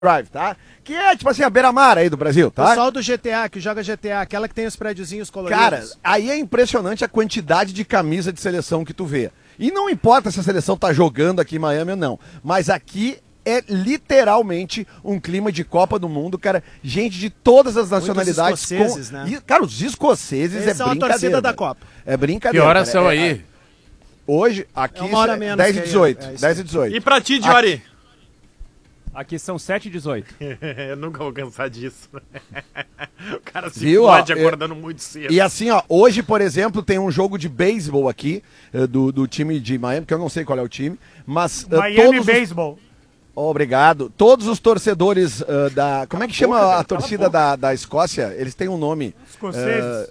Drive, tá? Que é, tipo assim, a beira-mar aí do Brasil, tá? O pessoal do GTA, que joga GTA, aquela que tem os prédiozinhos coloridos. Cara, aí é impressionante a quantidade de camisa de seleção que tu vê. E não importa se a seleção tá jogando aqui em Miami ou não, mas aqui é literalmente um clima de Copa do Mundo, cara. Gente de todas as nacionalidades. Muitos escoceses, né? E, cara, os escoceses Eles são a torcida da Copa. É brincadeira. Que horas cara. são aí? Hoje, aqui, É uma hora menos 10 e que aí, 18. é isso 10 e 18. E pra ti, Diori? Aqui são 7h18. Eu nunca vou cansar disso. O cara se Viu, pode ó, acordando muito cedo. E assim, ó, hoje, por exemplo, tem um jogo de beisebol aqui, do time de Miami, que eu não sei qual é o time, mas Miami Baseball. Obrigado. Todos os torcedores da... Como é que chama a torcida da Escócia? Eles têm um nome. Escoceses.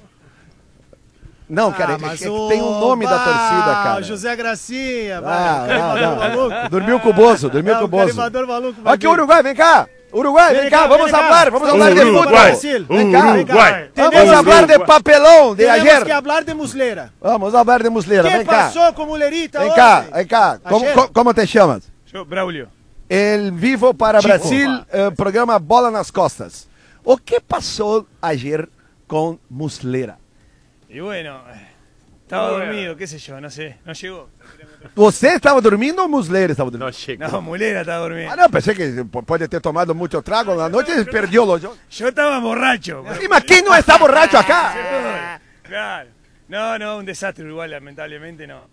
Não, cara, mas tem um nome da torcida, cara. José Gracinha, Não. maluco. Dormiu com o Bozo, dormiu com o Bozo. Carimbador maluco. Aqui, Uruguai, vem cá. Uruguai, vem cá, vamos falar de futebol. Vem cá, Uruguai. Vamos falar de papelão de Temos ayer. que falar de Muslera. Vamos falar de Muslera, ¿Qué vem cá. pasó con Mulerita Vem hoy? cá. Como te chamas? Yo, Braulio. El Vivo para Brasil, programa Bola nas Costas. O que passou ayer com Muslera? Y bueno, estaba dormido, qué sé yo, no sé, no llegó. Você estava dormindo ou Muslera estava dormindo? Não chega. No, Mulera estaba durmiendo. Ah, não, pensei que pode ter tomado muito trago na noite e perdeu o jogo. Yo estaba borracho. Sim, mas quem não está borracho acá? Claro. No, un desastre Uruguay, lamentablemente no.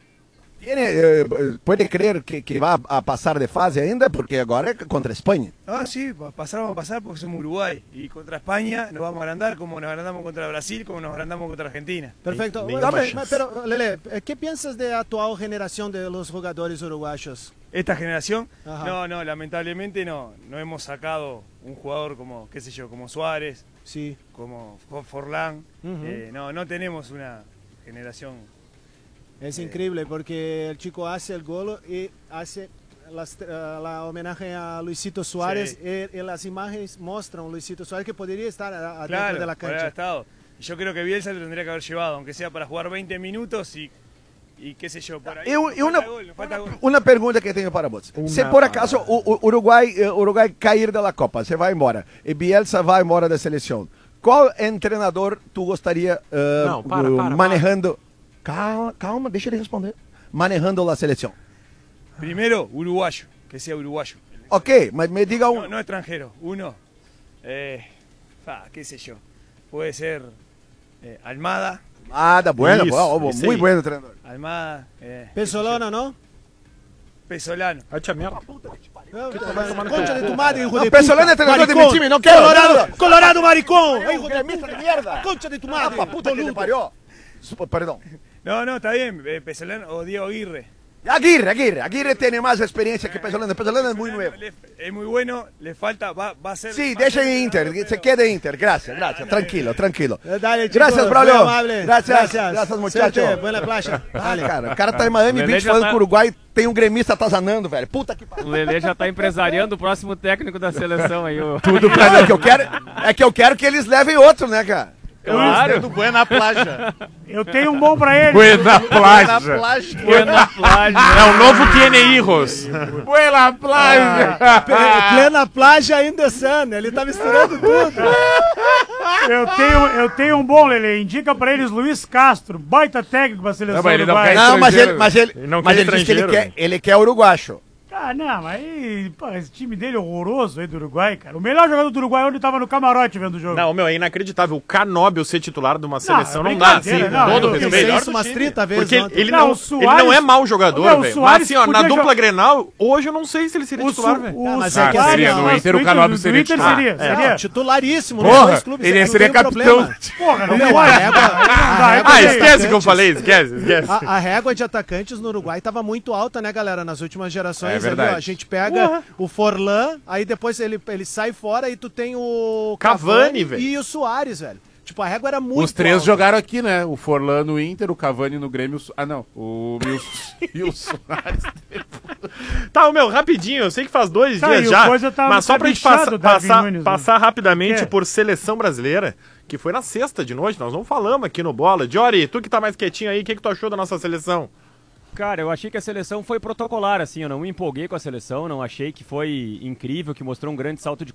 Pode crer que vai a passar de fase ainda, porque agora é contra a Espanha. Ah, sí, vamos a pasar porque somos Uruguay. Y contra España nos vamos a agrandar como nos agrandamos contra Brasil, como nos agrandamos contra Argentina. Perfecto. Pero, Lele, ¿qué piensas de la actual generación de los jugadores uruguayos? Esta generación, Ajá. no, lamentablemente no hemos sacado un jugador como, qué sé yo, como Suárez, Sí. como Forlán. Ujú. No tenemos una generación. Es increíble porque el chico hace el gol y hace la homenaje a Luisito Suárez. Sí. Y las imágenes muestran a Luisito Suárez que podría estar adentro Claro, de la por haber cancha. estado. Y yo creo que Bielsa lo tendría que haber llevado, aunque sea para jugar 20 minutos y qué sé yo, por ahí. Nos falta gol. Uma pergunta que eu tenho para você. Se por acaso o Uruguai cair da Copa, você vai embora, e Bielsa vai embora da seleção, qual treinador tu gostaria Não, para. manejando... Calma, deixa ele responder. Manejando a seleção. Primero, uruguayo, que sea uruguayo. Ok, mas me diga um... No extranjero. Uno, qué sé yo, puede ser Almada. Bueno, Isso muito aí. bueno treinador. Almada, Pesolano, ¿no? Pesolano. Hacha merda. Concha de tu madre, hijo de Pesolano é treinador de meu time, não quero nada. Colorado, maricón. Hijo de Gremista de mierda. concha de tu Ah, madre. pra puta que te pariu. Perdão. No, está bien, Pesolano o Diego Aguirre. Aguirre tem mais experiência que Pesolano. Pesolano é muito novo. Es muy bueno, le falta, va a ser... Sí, deixa em Inter, se queda em Inter. Gracias. Tranquilo. Dale, chicos, Gracias, muy Braulio. amable. Gracias, muchacho. Suerte, buena playa. Dale, cara. O cara tá em Miami Lelê Beach já falando tá- que o Uruguai tem um gremista atazanando, velho. Puta que pariu. O Lelê já tá empresariando o próximo técnico da seleção aí. Tudo pra mim. É que eu quero que eles levem outro, né, cara? Claro. Do Buena Plaja. Eu tenho um bom pra ele. Buena Plaja. Buena Plaja. É o novo Tiene Hijos. Buena Plaja. Plena plágia ainda sun. Ele tá misturando tudo. Eu tenho um bom, Lele. Indica pra eles Luiz Castro, baita técnico pra seleção Não, mas ele não uruguaia. quer Não, mas Ele não quer ele disse que estrangeiro. ele quer uruguacho. Ah, não, mas aí, pô, esse time dele é horroroso aí do Uruguai, cara. O melhor jogador do Uruguai onde tava no camarote vendo o jogo. Não, meu, é inacreditável. O Canóbio ser titular de uma seleção é não dá. brincadeira, Sim, não, todo eu respeito. pensei Melhor isso do umas time. 30 vezes Porque ontem. ele Não, não, o Suárez- ele não é mau jogador, Não, o velho. Suárez Mas assim, ó, na podia dupla jo- Grenal, hoje eu não sei se ele seria titular, velho. mas é que seria, no Inter o Canóbio seria titular. seria. Titularíssimo. Porra, nos dois clubes, ele não seria tem capitão. problema. Porra, não Meu, pode. a régua Ah, de esquece o que eu atacantes- falei, esquece. A régua de atacantes no Uruguai estava muito alta, né, galera? Nas últimas gerações. É verdade. Ali, ó, a gente pega o Forlan, aí depois ele sai fora e tu tem o Cavani, velho. e o Suárez, velho. Tipo, a régua era muito Os três alta. jogaram aqui, né? O Forlan no Inter, o Cavani no Grêmio. Ah, não. O e o Soares. Tá, meu, rapidinho, eu sei que faz 2 Tá, dias e o já, coisa tá- mas só tá pra gente bichado, Davi Nunes, né? passar rapidamente É. por seleção brasileira, que foi na sexta de noite, nós não falamos aqui no Bola. Diori, tu que tá mais quietinho aí, o que tu achou da nossa seleção? Cara, eu achei que a seleção foi protocolar, assim, eu não me empolguei com a seleção, não achei que foi incrível, que mostrou um grande salto de